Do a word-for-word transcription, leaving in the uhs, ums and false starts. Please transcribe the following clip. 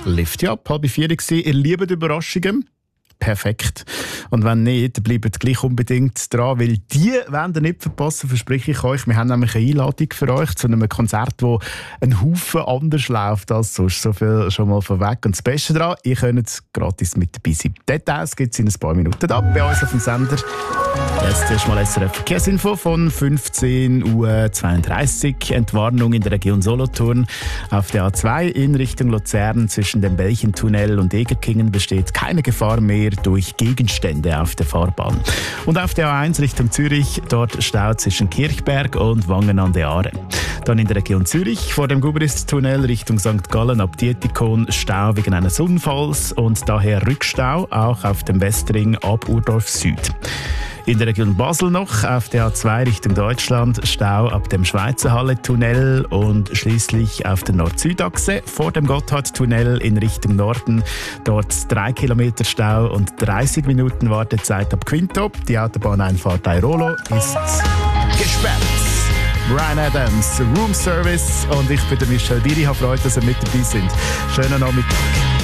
Lift You Up, halb vier gewesen. Ihr liebt Überraschungen? Perfekt. Und wenn nicht, dann bleibt gleich unbedingt dran, weil die wollen ihr nicht verpassen, verspreche ich euch. Wir haben nämlich eine Einladung für euch zu einem Konzert, wo ein Haufen anders läuft als sonst. So viel schon mal vorweg. Und das Beste daran, ihr könnt gratis mit dabei sein. Details gibt es in ein paar Minuten da bei uns auf dem Sender. Jetzt erstmal S R F Verkehrsinfo von fünfzehn Uhr zweiunddreißig. Entwarnung in der Region Solothurn. Auf der A zwei in Richtung Luzern zwischen dem Belchentunnel und Egerkingen besteht keine Gefahr mehr durch Gegenstände auf der Fahrbahn. Und auf der A eins Richtung Zürich, dort Stau zwischen Kirchberg und Wangen an der Aare. Dann in der Region Zürich vor dem Gubristunnel Richtung Sankt Gallen ab Dietikon Stau wegen eines Unfalls und daher Rückstau auch auf dem Westring ab Urdorf Süd. In der Region Basel noch, auf der A zwei Richtung Deutschland, Stau ab dem Schweizerhalle-Tunnel und schließlich auf der Nord-Süd-Achse vor dem Gotthardtunnel in Richtung Norden. Dort drei Kilometer Stau und dreißig Minuten Wartezeit ab Quinto. Die Autobahneinfahrt Airolo ist gesperrt. Bryan Adams, Room Service und ich bin der Michel Diri. Ich habe Freude, dass ihr mit dabei sind. Schönen Nachmittag.